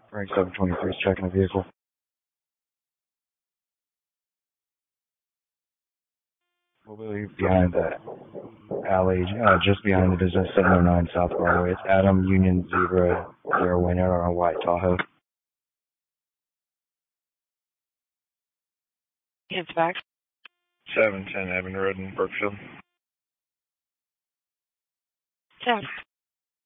Rank 723 is checking the vehicle. We'll be behind that alley, just behind the business, 709 South Broadway. It's Adam Union Zebra, Zero Wayne out on a white Tahoe. It's back. 710 Avenue Road in Brookfield. 10.